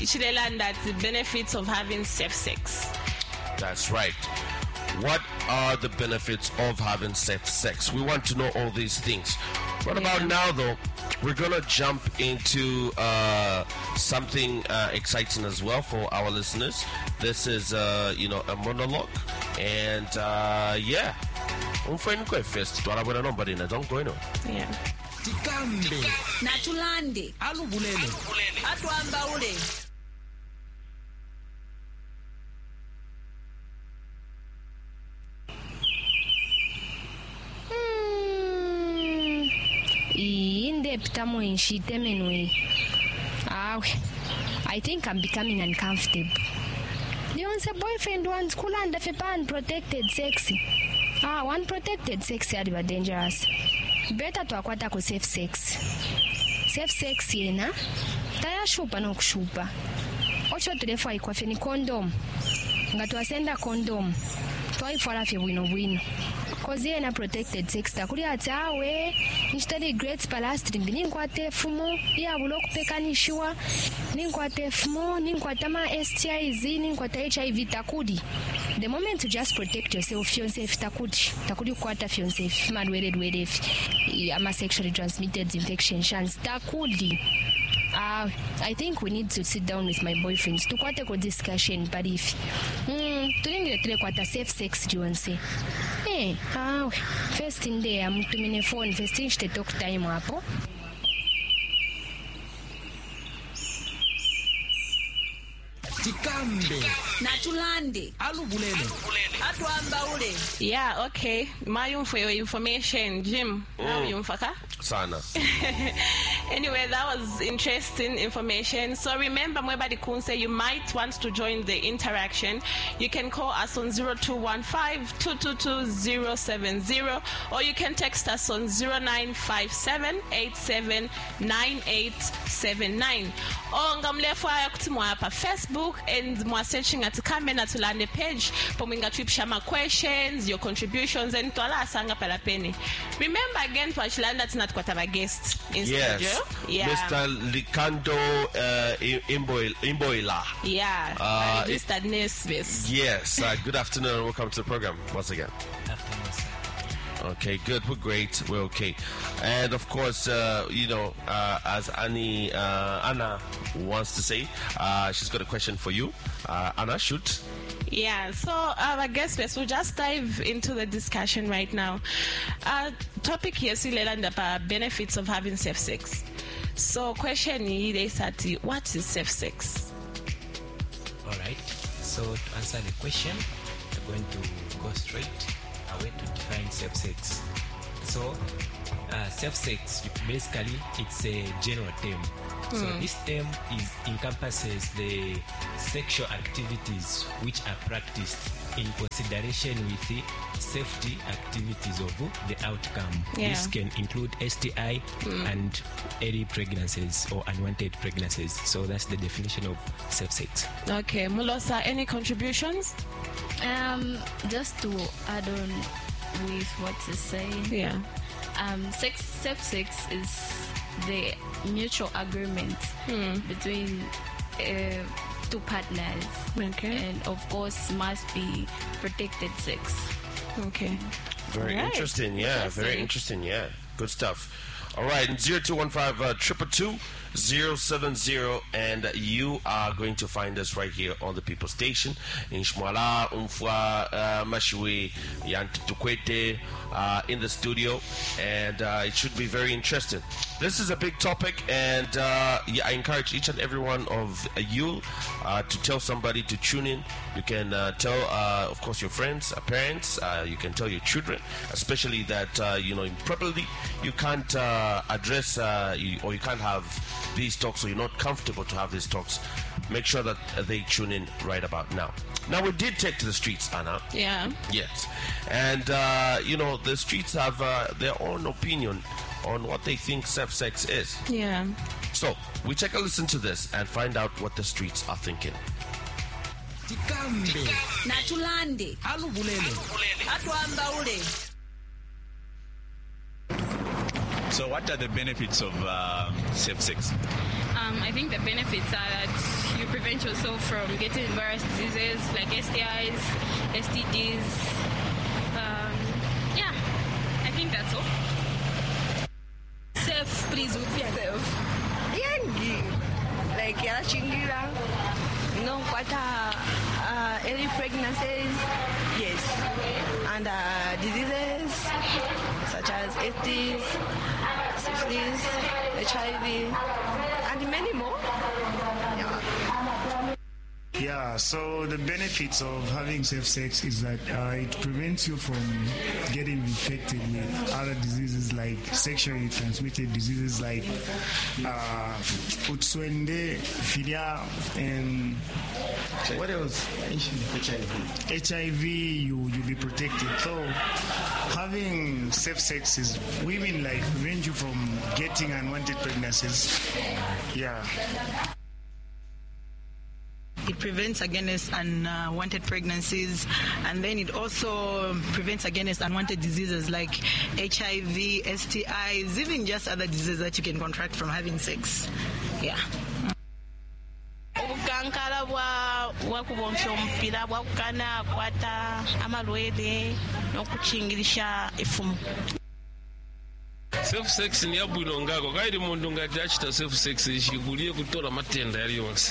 Chilelanda, the benefits of having safe sex. That's right. What are the benefits of having safe sex? We want to know all these things. What about now, though? We're going to jump into something exciting as well for our listeners. This is, a monologue. And, yeah. Don't go in. Yeah. Tikambe Natulande alubulele atwamba ule Inde pitamo inshite menwe. I think I'm becoming uncomfortable. Leon's a boyfriend wants cool and if unprotected sex. Unprotected sex are dangerous. Better to akwata ku safe sex. Safe sex yena tayashupa nokushupa. Ocho tulefa ikwafe ni condom. Nga twasenda condom. Twaifala fye bwino. Kozi yena protected sex takuli atawe. Nchitali great palastri ninkwate fumo ya buloku pekanishiwa. Ninkwate fumo, ninkwatama STIs, ninkwata HIV takudi. The moment you just protect yourself, fiancé takudi kwata fiancé madwele ama sexually transmitted infection chance takudi. I think we need to sit down with my boyfriends to kwate ko discussion but if tulingire tule kwata safe sex fiancé. First in there mtumine phone first in shite talk time hapo. Tikambe Natulande alubulele atwamba ule. Yeah, okay. Mayum for your information, Jim. Faka? Sana. Anyway, that was interesting information. So remember, Mwebadi Kunse, you might want to join the interaction. You can call us on 0215-222-070 or you can text us on 0957-879879. Or ngamlefu aya kuti mwapa Facebook and mwa searching at Tikambe Natulande page. Pominga trip shama questions, your contributions and twala asanga palapeni. Remember again to Achilanda Tinat Kwataba guest in studio. Yeah. Mr. Likando Imboila. Yeah. Registered nurse. Yes. Good afternoon and welcome to the program once again. Afternoon, sir. Okay, good. We're great. We're okay. And of course, as Anna wants to say, she's got a question for you. Anna, shoot. Yeah, so I guess we'll just dive into the discussion right now. Topic here is the benefits of having safe sex. So question is, what is safe sex? All right. So to answer the question, we're going to go straight away to define safe sex. So safe sex, basically, it's a general term. So this term encompasses the sexual activities which are practiced in consideration with the safety activities of the outcome. Yeah. This can include STI and early pregnancies or unwanted pregnancies. So that's the definition of safe sex. Okay, Mulosa, any contributions? Just to add on with what you're saying. Safe sex is the mutual agreement between two partners. Okay. And of course must be protected sex. Okay. Very interesting. Yeah, very interesting. Yeah, good stuff. All right, 0215-222-070, and you are going to find us right here on the People Station in Shmala, Umfwa, Mashiwe, Yantukwete, in the studio, and it should be very interesting. This is a big topic, and I encourage each and every one of you to tell somebody to tune in. You can tell, of course, your friends, parents. You can tell your children, especially that probably you can't address or you can't have these talks, or you're not comfortable to have these talks. Make sure that they tune in right about now. Now, we did take to the streets, Anna. Yeah. Yes, and the streets have their own opinion on what they think safe sex is. Yeah. So we take a listen to this and find out what the streets are thinking. Tikambe Natulande alubulele atwamba ule. So what are the benefits of safe sex? I think the benefits are that you prevent yourself from getting various diseases like STIs, STDs. Yeah, I think that's all. Safe, please, with yourself. Like Yarachingira, what are early pregnancies, yes, and diseases such as STDs, syphilis, HIV, and many more. Yeah, so the benefits of having safe sex is that it prevents you from getting infected with other diseases like sexually transmitted diseases like utswende, philia, and what else? HIV, you'll be protected. So having safe sex is women like prevent you from getting unwanted pregnancies. Yeah. It prevents against unwanted pregnancies, and then it also prevents against unwanted diseases like HIV, STIs, even just other diseases that you can contract from having sex. Yeah. Obukankala bwakubonsya omupiira bwakukana akwata amalwere n'okukingirisha effumu. Self sex ni yabwino ngako kairi muntu ngati achita self sex chikuliye kutola matenda yali yonse.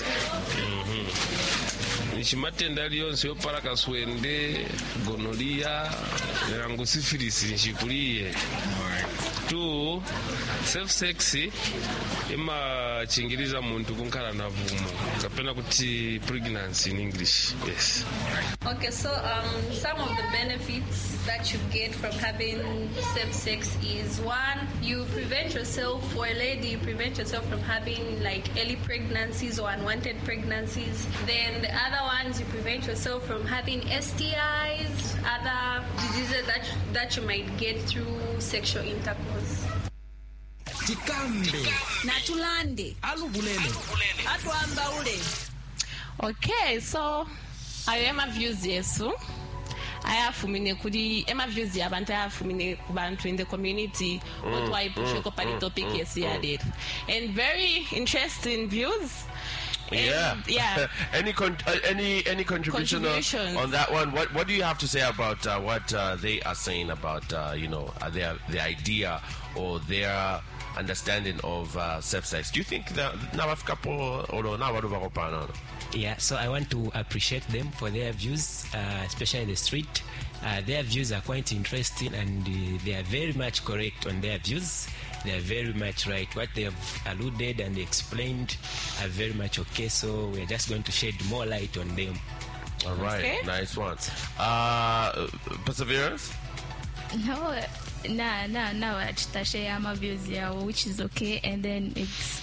Ichi matenda yali yonse yopala kaswende, gonorrhea, nerango syphilis chikuliye. Tu self sex ima chingiriza muntu kunkhala na vumo kapena kuti pregnancy in English. Yes. Okay, so some of the benefits that you get from having safe sex is one, you prevent yourself, for a lady, you prevent yourself from having like early pregnancies or unwanted pregnancies. Then the other ones, you prevent yourself from having STIs, other diseases that you might get through sexual intercourse. Tikambe natulande alubulele atwambaule. Okay, so ayo views yesu ayafumine kuri views yabantu ayafumine kubantu in the community otwayipushe ko pali topic yesi yalero, and very interesting views. Yeah. Yeah. Any contribution on that one? What do you have to say about what they are saying about the idea or their understanding of safe sex? Do you think that Yeah, so I want to appreciate them for their views, especially in the street. Their views are quite interesting, and they are very much correct on their views. They are very much right. What they have alluded and explained are very much okay, so we're just going to shed more light on them. All right, okay. Nice one. Perseverance? No, share my views, which is okay, and then it's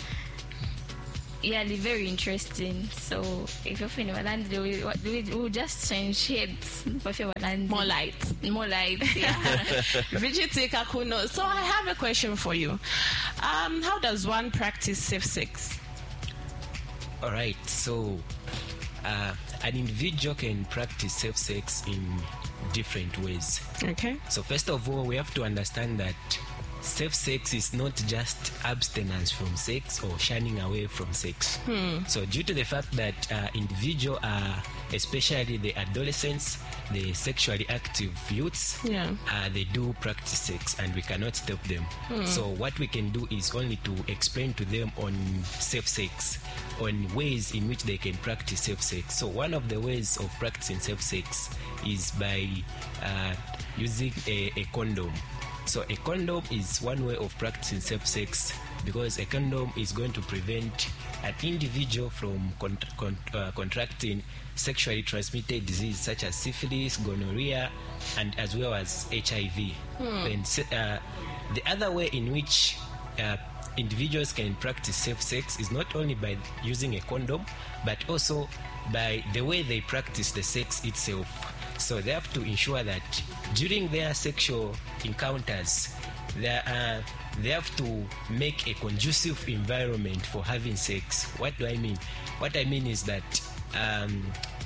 very interesting. So if you're feeling we'll just change shades. More light. Yeah. Vijiti Kakuno. So I have a question for you. How does one practice safe sex? All right. So an individual can practice safe sex in different ways. Okay. So first of all, we have to understand that safe sex is not just abstinence from sex or shunning away from sex. So due to the fact that individuals are, especially the adolescents, the sexually active youths, they do practice sex and we cannot stop them. So what we can do is only to explain to them on safe sex, on ways in which they can practice safe sex. So one of the ways of practicing safe sex is by using a condom. So a condom is one way of practicing safe sex, because a condom is going to prevent an individual from contracting sexually transmitted disease such as syphilis, gonorrhea, and as well as HIV. And the other way in which individuals can practice safe sex is not only by using a condom, but also by the way they practice the sex itself. So they have to ensure that during their sexual encounters, they have to make a conducive environment for having sex. What do I mean? What I mean is that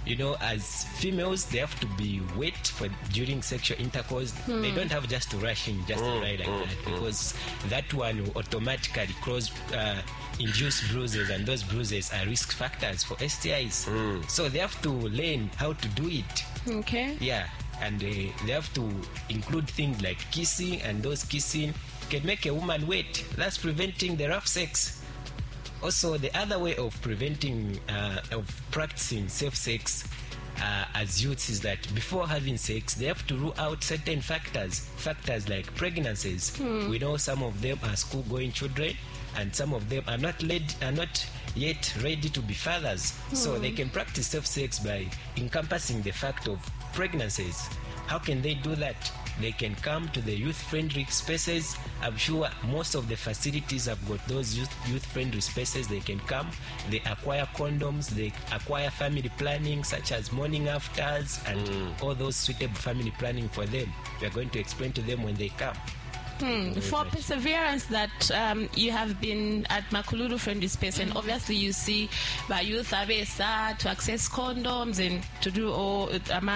as females, they have to be wet during sexual intercourse. They don't have just to rush in, just to cry like that, because that one will automatically induce bruises, and those bruises are risk factors for STIs. So they have to learn how to do it. Okay. Yeah, and they have to include things like kissing, and those kissing can make a woman wet. That's preventing the rough sex. Also, the other way of preventing, of practicing safe sex as youths is that before having sex, they have to rule out certain factors like pregnancies. We know some of them are school-going children, and some of them are not yet ready to be fathers. So they can practice safe sex by encompassing the fact of pregnancies. How can they do that? They can come to the youth-friendly spaces. I'm sure most of the facilities have got those youth-friendly spaces. They can come, they acquire condoms, they acquire family planning such as morning afters and all those suitable family planning for them. We are going to explain to them when they come. For perseverance that you have been at Makululu Friendly Space, and obviously you see by youth abesa to access condoms and to do all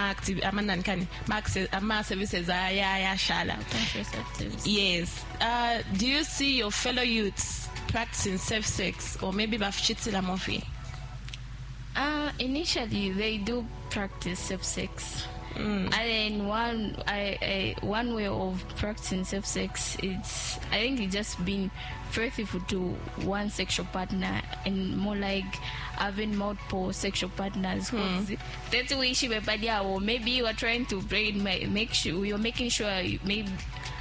services shala. Yes. Do you see your fellow youths practicing safe sex, or maybe bafchitila mofi? Initially they do practice safe sex. And then one way of practicing safe sex is, I think, it's just being faithful to one sexual partner and more like having multiple sexual partners. That's way she or maybe you are trying to make sure you're making sure maybe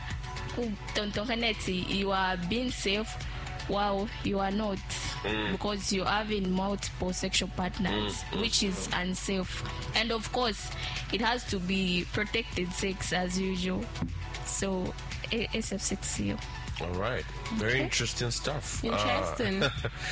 you are being safe while you are not, because you're having multiple sexual partners, which is unsafe. And of course, it has to be protected sex as usual. So, SF sex here. All right. Very interesting stuff. Interesting.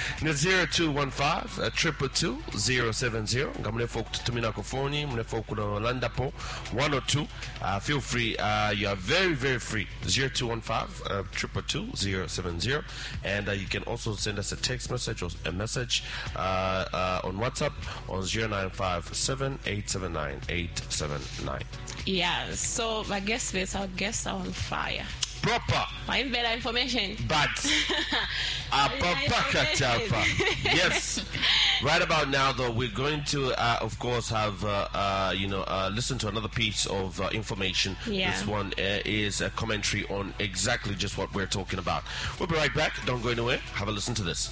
0215 222 070. Ngamulefo kutumina kufoni, mlefo kunolanda po 102. Feel free. You are very, very free. 0215 222 070. And you can also send us a text message or a message on WhatsApp on 0957 879 879. Yeah, so our guests are on fire. Proper. My better information. But yes. Right about now, though, we're going to, of course, have listen to another piece of information. Yeah. This one is a commentary on exactly just what we're talking about. We'll be right back. Don't go anywhere. Have a listen to this.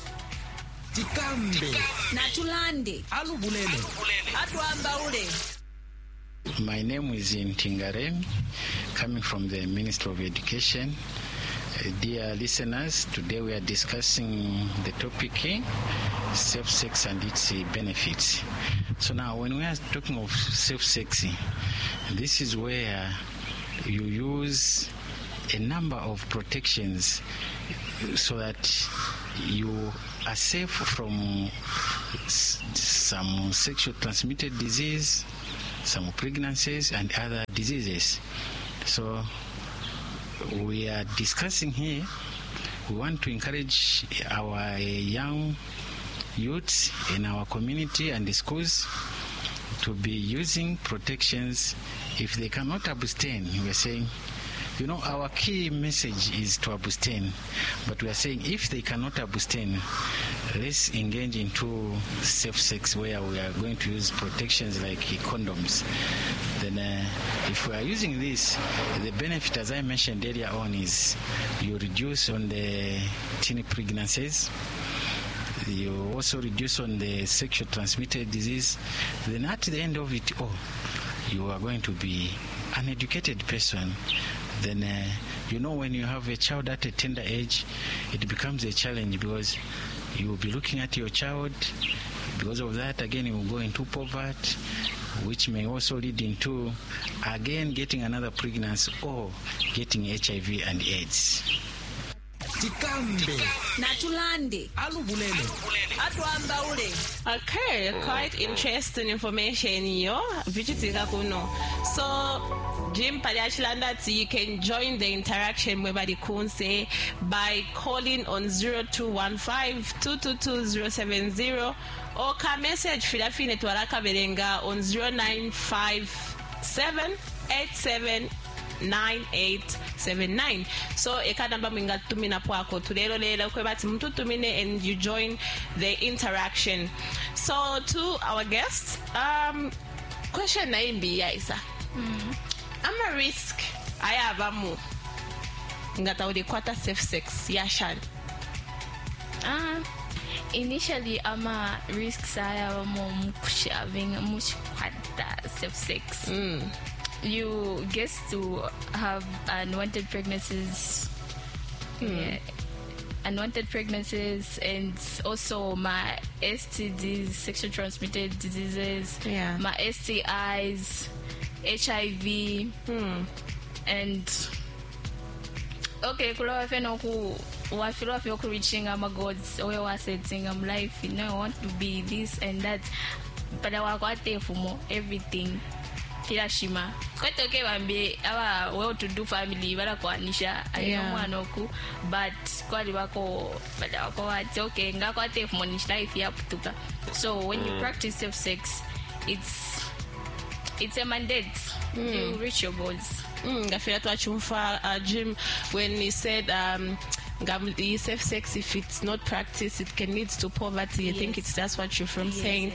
Natulande. Alubulele. Atwambaule. My name is Ntingarem, coming from the Ministry of Education. Dear listeners, today we are discussing the topic safe sex and its benefits. So now when we are talking of safe sex, this is where you use a number of protections so that you are safe from some sexual transmitted disease, some pregnancies and other diseases. So we are discussing here, we want to encourage our young youths in our community and the schools to be using protections. If they cannot abstain, we are saying, our key message is to abstain, but we are saying if they cannot abstain, let's engage into safe sex where we are going to use protections like condoms. Then if we are using this, the benefit, as I mentioned earlier on, is you reduce on the teen pregnancies, you also reduce on the sexual transmitted disease. Then at the end of it all, you are going to be an educated person. Then when you have a child at a tender age, it becomes a challenge because you will be looking at your child. Because of that, again, you will go into poverty, which may also lead into, again, getting another pregnancy or getting HIV and AIDS. Natulande. Alubulele. Atwambaule. Okay, quite interesting information here. So Jim Paliachilanda, you can join the interaction with Badi Kunse by calling on 0215-222-070 or ka message Filafine Twaraka Berenga on 0957879879. So ekadamba mwinga tumina pwako tulelo lela kwebati mtu tumine and you join the interaction. So to our guests, question na imbi ya isa. I'm a risk ayabamu ngata ulikwata safe sex yashan. Initially, I'm a risk ayabamu having mushkwata safe sex. You get to have unwanted pregnancies. Unwanted pregnancies, and also my STDs, sexual transmitted diseases, my STIs, HIV, and okay, kula wafeno ku wafilo wafilo ku reaching my gods we was setting life, you know, I want to be this and that, but I want to for everything. Kirashima kwete okay bambi aba well to do family barakwanisha ayomwana oku but kwali bako bada wako wati okay ngakwate fumonish life yaputuka. So when you practice safe sex, it's a mandate. You reach your goals. Ngafira twachumfa Jim when he said safe sex, if it's not practiced, it can lead to poverty. I think that's what you're saying.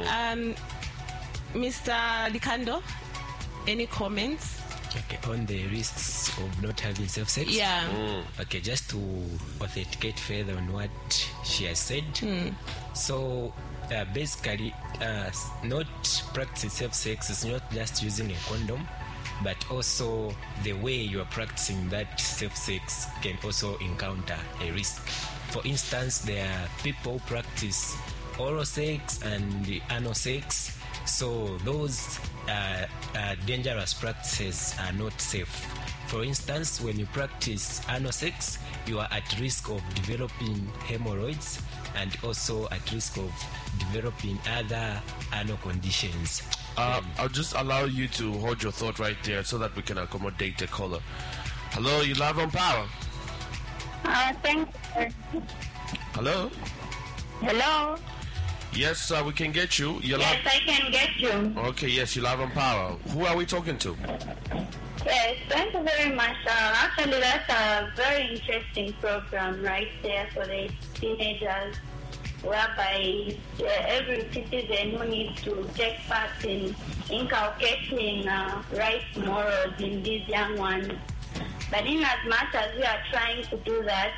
Mr. Likando, any comments? Okay, on the risks of not having safe sex? Okay, just to authenticate further on what she has said. So basically, not practicing safe sex is not just using a condom, but also the way you are practicing that safe sex can also encounter a risk. For instance, there are people who practice oral sex and anal sex. So those dangerous practices are not safe. For instance, when you practice anal sex, you are at risk of developing hemorrhoids and also at risk of developing other anal conditions. I'll just allow you to hold your thought right there so that we can accommodate the caller. Hello, you live on Power. Thanks. Hello? Hello? Yes, we can get you. You're yes, I can get you. Okay, yes, you're live on Power. Who are we talking to? Yes, thank you very much. Actually, that's a very interesting program right there for the teenagers, whereby every citizen who needs to take part in inculcating right morals in these young ones. But in as much as we are trying to do that,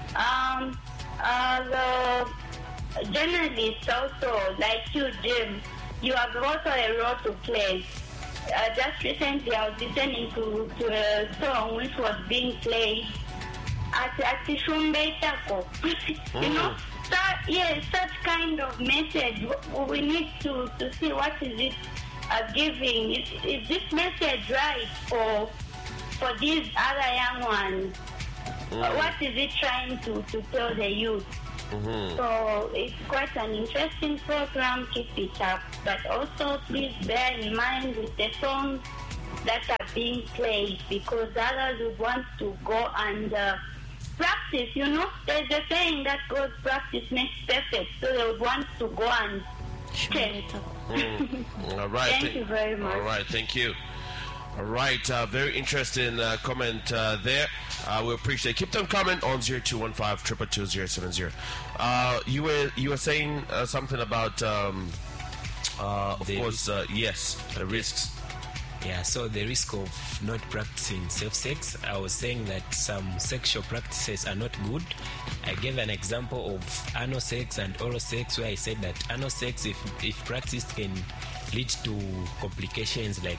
the journalists also, like you, Jim, you have also a role to play. Just recently, I was listening to a song which was being played at Shumbe Tako. You know, such kind of message. We need to see what is it giving. Is this message right for these other young ones? What is it trying to tell the youth? So it's quite an interesting program. Keep it up, but also please bear in mind with the songs that are being played, because others would want to go and practice. You know, there's a saying that goes, practice makes perfect. So they would want to go and test. All right. Thank you very much. All right. Thank you. All right, very interesting comment there. We appreciate it. Keep them coming on 0215-222-070. You were saying something about, of course, yes, the risks. Yeah, so the risk of not practicing safe sex, I was saying that some sexual practices are not good. I gave an example of anal sex and oral sex, where I said that anal sex, if practiced, can lead to complications like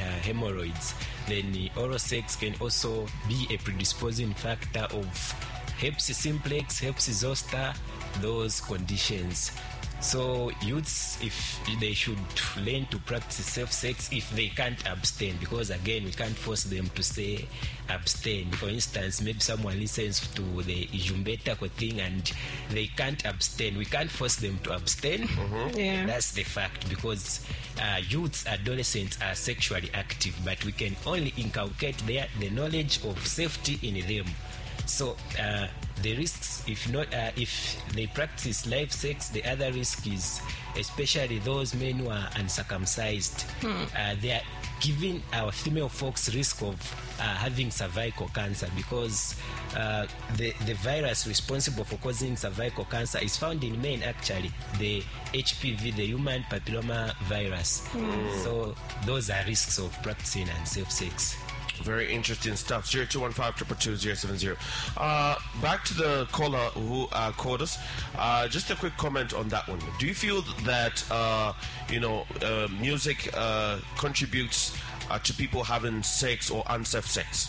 hemorrhoids. Then oral sex can also be a predisposing factor of herpes simplex, herpes zoster, those conditions. So youths, if they should learn to practice safe sex if they can't abstain, because again we can't force them to say abstain. For instance, maybe someone listens to the Ijumbetako thing and they can't abstain. We can't force them to abstain. Yeah. That's the fact, because youths, adolescents are sexually active, but we can only inculcate the knowledge of safety in them. So the risks, if they practice live sex, the other risk is especially those men who are uncircumcised. They are giving our female folks risk of having cervical cancer, because the virus responsible for causing cervical cancer is found in men, actually, the HPV, the human papilloma virus. So those are risks of practicing unsafe sex. Very interesting stuff. 0215-222-070. Back to the caller who called us. Just a quick comment on that one. Do you feel that music contributes to people having sex or unsafe sex?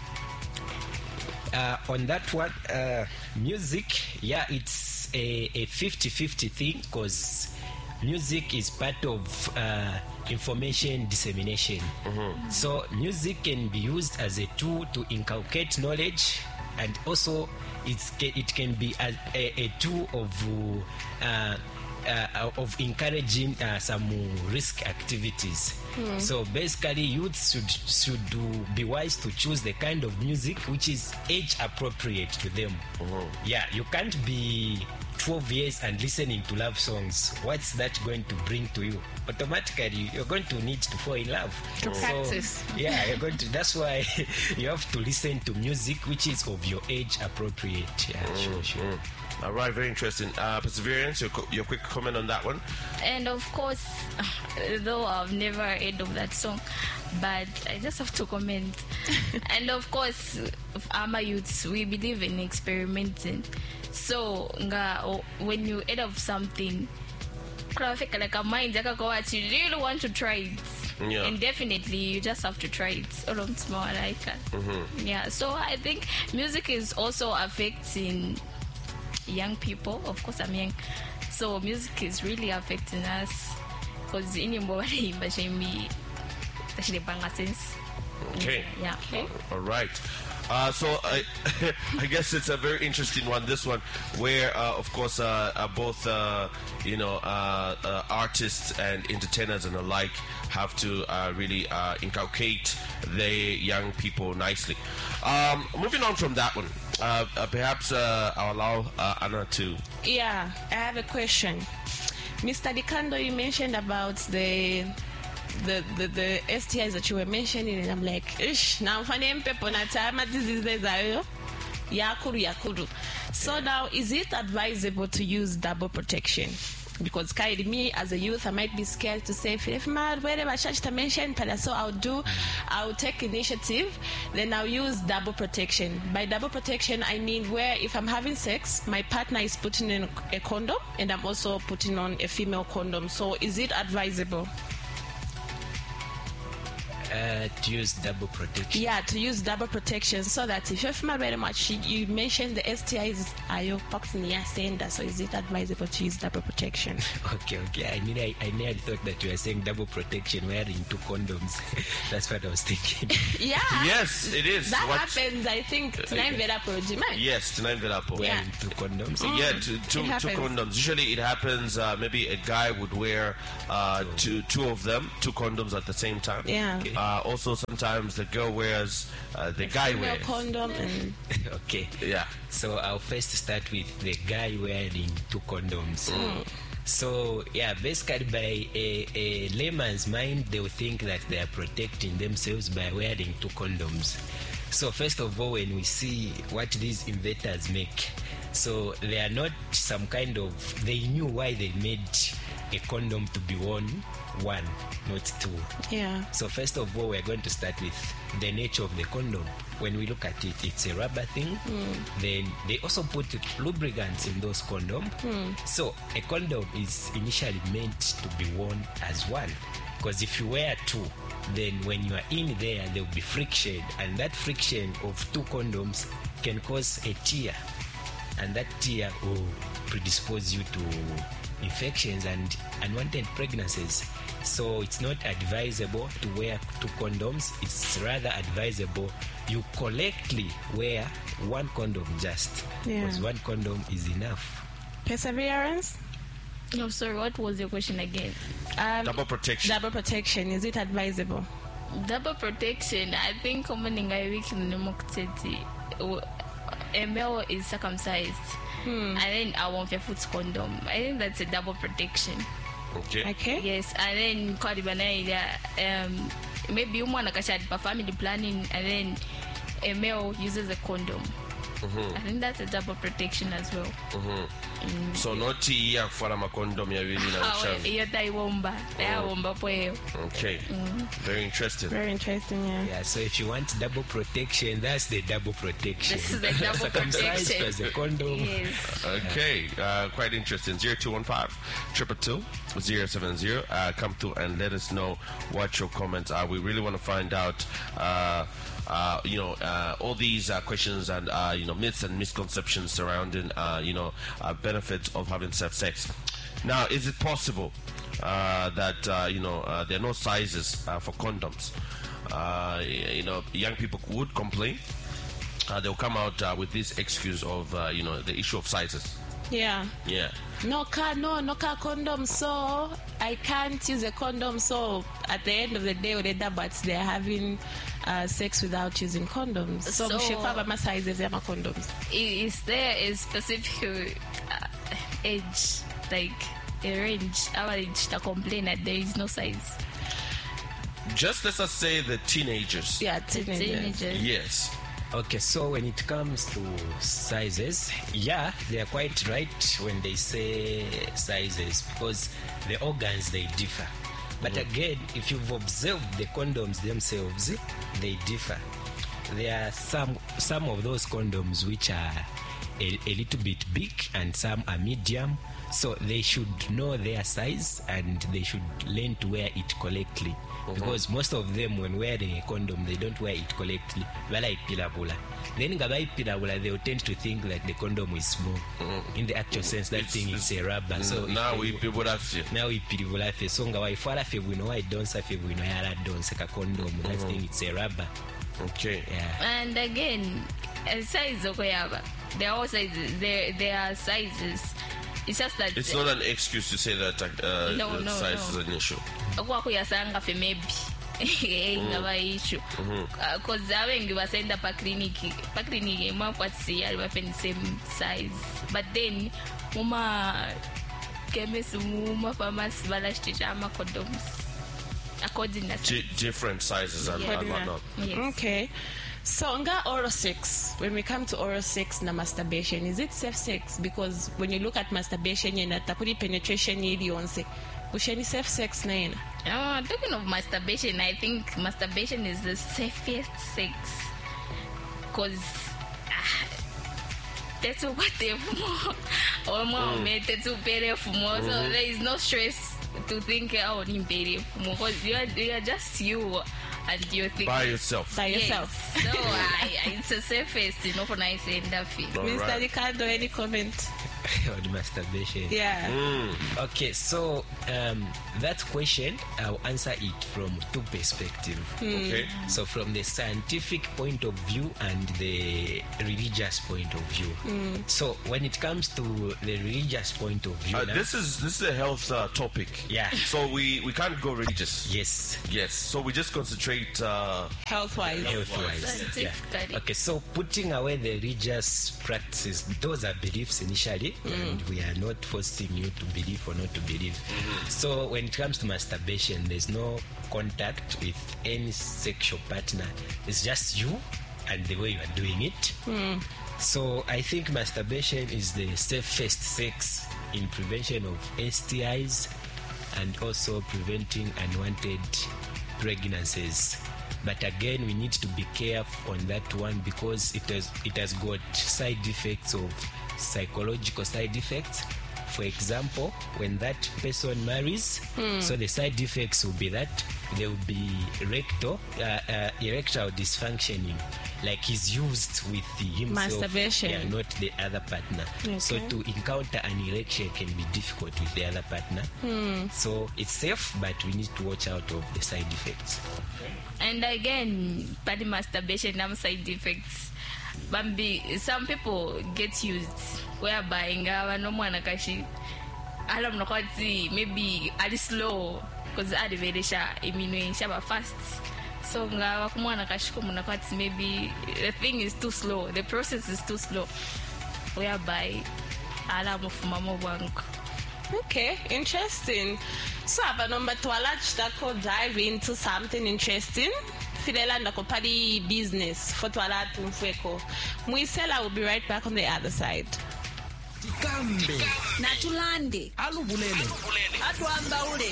On that one, music, yeah, it's a 50-50 thing, because music is part of information dissemination. So music can be used as a tool to inculcate knowledge, and also it can be a tool of encouraging some risk activities. So basically, youths should be wise to choose the kind of music which is age appropriate to them. Yeah, you can't be 12 years and listening to love songs. What's that going to bring to you? Automatically, you're going to need to fall in love. To practice. Yeah, you're going to. That's why you have to listen to music which is of your age appropriate. Yeah, sure. All right, very interesting. Perseverance, your quick comment on that one. And of course, though I've never heard of that song, but I just have to comment. And of course, our youths, we believe in experimenting. So when you head of something, like a mind, you really want to try it. Yeah. And definitely you just have to try it. Yeah, so I think music is also affecting young people. Of course, I'm young, so music is really affecting us, because Okay. Yeah. Okay. All right. So I guess it's a very interesting one, this one, where of course both artists and entertainers and the like have to really inculcate the young people nicely. Moving on from that one, perhaps I'll allow Anna to. Yeah, I have a question. Mr. Dikando, you mentioned about the STIs that you were mentioning, and I'm like, ish, now I'm finding people na time diseases are yakuru. So now, is it advisable to use double protection? Because me as a youth, I might be scared to say, if my wherever church to mention, so I'll take initiative, then I'll use double protection. By double protection, I mean where if I'm having sex, my partner is putting in a condom, and I'm also putting on a female condom. So is it advisable? To use double protection. Yeah, to use double protection, so that if you're very much, you mentioned the STIs are your sender, so is it advisable to use double protection? Okay. I nearly thought that you were saying double protection wearing 2 condoms. That's what I was thinking. Yeah. Yes, it is. That happens, I think, tonight Yes, tonight wearing 2 condoms. Yeah, two condoms. Usually it happens, maybe a guy would wear two of them, 2 condoms at the same time. Yeah. Okay. Also, sometimes the girl wears, the guy wears condom. Okay. Yeah. So I'll first start with the guy wearing 2 condoms. So yeah, basically by a layman's mind, they will think that they are protecting themselves by wearing 2 condoms. So first of all, when we see what these inventors make, so they are not some kind of, they knew why they made a condom to be worn 1, not 2. Yeah. So first of all, we're going to start with the nature of the condom. When we look at it, it's a rubber thing. Then they also put lubricants in those condoms. So a condom is initially meant to be worn as 1, because if you wear 2, then when you are in there will be friction, and that friction of 2 condoms can cause a tear, and that tear will predispose you to infections and unwanted pregnancies. So it's not advisable to wear 2 condoms. It's rather advisable you correctly wear 1 condom just, because 1 condom is enough. Perseverance? No, sorry, what was your question again? Double protection. Double protection, is it advisable? Double protection, I think a male is circumcised and then I want a foot condom. I think that's a double protection. Okay. Yes, and then maybe someone had family planning and then a male uses a condom. I think that's a double protection as well. So not here for a condom you really Okay. Very interesting. Very interesting, Yeah, so if you want double protection, that's the double protection. This is the double Circumcised protection. as a condom. Yes. Okay, quite interesting. 0215-222-070. Come through and let us know what your comments are. We really want to find out, all these questions and myths and misconceptions surrounding benefits of having safe sex. Now, is it possible that there are no sizes for condoms? Young people would complain. They'll come out with this excuse of the issue of sizes. Yeah. No car condom, so I can't use a condom. So at the end of the day, they're having sex without using condoms. So sizes condoms. Is there a specific age, like a range, average to complain that there is no size? Just let us say the teenagers. Yeah, teenagers. Yes. Okay, so when it comes to sizes, yeah, they are quite right when they say sizes, because the organs, they differ. But again, if you've observed the condoms themselves, they differ. There are some of those condoms which are a little bit big and some are medium, so they should know their size and they should learn to wear it correctly. Because most of them, when wearing a condom, they don't wear it correctly. Then they will tend to think that the condom is small. In the actual sense, that thing is a rubber. So now we people have so we know I don't say we know I don't say a condom. That thing it's a rubber. Okay. Yeah. And again, size there are sizes. There are sizes. It's just that it's not an excuse to say that size is an issue. Maybe issue because abengi basenda pa clinic mwakwatsi ali bafeni same size, but then chemist pharmacy balashtisha condoms according to different sizes and whatnot. Yes. Okay. So, oral sex, when we come to oral sex na masturbation, is it safe sex? Because when you look at masturbation, you're not putting penetration, you're safe sex. Talking of masturbation, I think masturbation is the safest sex. Because that's what they've so there is no stress to think because you are just you. And you think by yourself. So it's a safest, for nice and Mr. Ricardo, any comment on masturbation? Yeah. Okay, so that question, I'll answer it from 2 perspectives. Okay. So from the scientific point of view and the religious point of view. So when it comes to the religious point of view, this is a health topic. Yeah. So we can't go religious. Yes. So we just concentrate health-wise. Yeah. Okay, so putting away the religious practices, those are beliefs initially, and we are not forcing you to believe or not to believe. So when it comes to masturbation, there's no contact with any sexual partner. It's just you and the way you are doing it. So I think masturbation is the safest sex in prevention of STIs and also preventing unwanted pregnancies. But again, we need to be careful on that one because it has got side effects of psychological side effects For example, when that person marries, so the side effects will be that there will be erectile dysfunctioning, like he's used with himself, masturbation, not the other partner. Okay. So to encounter an erection can be difficult with the other partner. So it's safe, but we need to watch out of the side effects. And again, body masturbation and side effects. Bambi, some people get used whereby no mwana kashi alam nokwati maybe ali slow because adivedesha iminwe shaba fast. So ngawa kumwana kashi komunakwati maybe the thing is too slow, the process is too slow whereby alam mufumamo wangu. Okay, interesting. So number 12 dive into something interesting. Filela ndakopali business for twalatu mfweko. Mwisela will be right back on the other side. Tikambe natulande alubulele atwamba ule.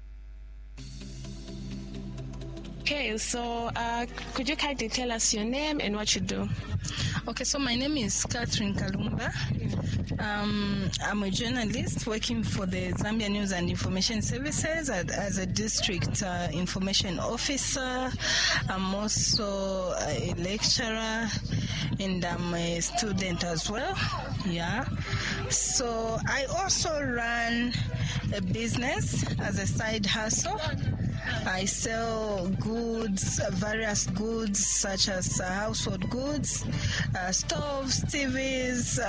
Okay, so could you kindly tell us your name and what you do? Okay, so my name is Catherine Kalumba. I'm a journalist working for the Zambia News and Information Services as a district information officer. I'm also a lecturer and I'm a student as well. Yeah. So I also run a business as a side hustle. I sell goods, various goods such as household goods, stoves, TVs,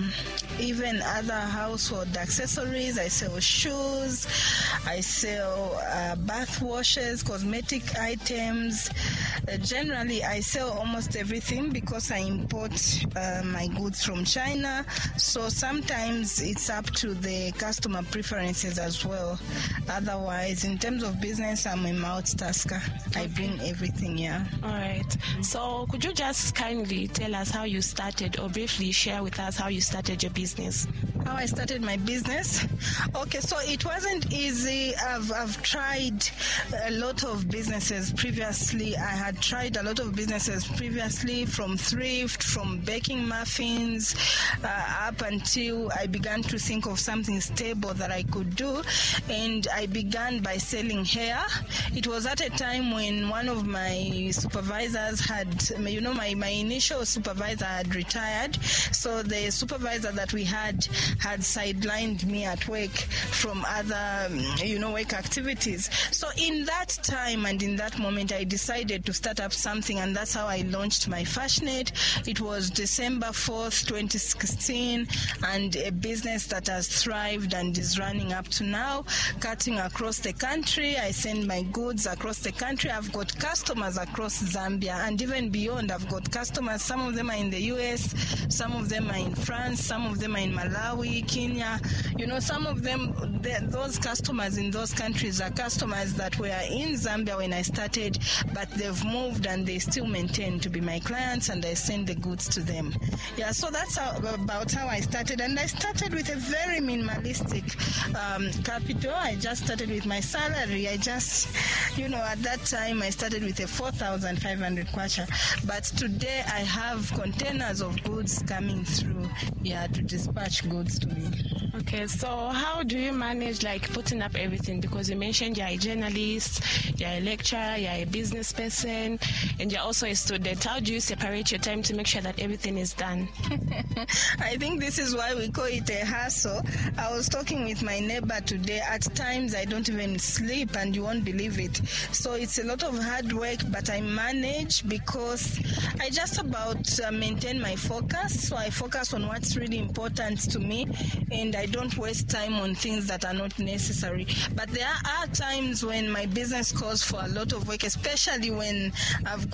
even other household accessories. I sell shoes, I sell bath washes, cosmetic items. Generally, I sell almost everything because I import my goods from China. So sometimes it's up to the customer preferences as well. Otherwise, in terms of business, I'm a multitasker. I bring everything, yeah. All right. So could you just kindly tell us how you started, or briefly share with us how you started your business? How I started my business? Okay, so it wasn't easy. I've tried a lot of businesses previously. I had tried a lot of businesses previously, from thrift, from baking muffins, up until I began to think of something stable that I could do. And I began by selling hair. It was at a time when one of my supervisors had, my initial supervisor had retired. So the supervisor that we had sidelined me at work from other, work activities. So in that time and in that moment, I decided to start up something, and that's how I launched my Fashnet. It was December 4th, 2016, and a business that has thrived and is running up to now, cutting across the country. I send my goods across the country. I've got customers across Zambia and even beyond. I've got customers. Some of them are in the US, some of them are in France, some of them are in Malawi, Kenya. Some of them, those customers in those countries are customers that were in Zambia when I started, but they've moved and they still maintain to be my clients, and I send the goods to them. Yeah, so that's about how I started. And I started with a very minimalistic capital. I just started with my salary. At that time, I started with a 4,500 kwacha. But today, I have containers of goods coming through, to dispatch goods to me. Okay, so how do you manage putting up everything? Because you mentioned you're a journalist, you're a lecturer, you're a business person, and you're also a student. How do you separate your time to make sure that everything is done? I think this is why we call it a hustle. I was talking with my neighbor today. At times, I don't even sleep, and you won't believe it. So it's a lot of hard work, but I manage because I just about maintain my focus. So I focus on what's really important to me, and I don't waste time on things that are not necessary. But there are times when my business calls for a lot of work, especially when I've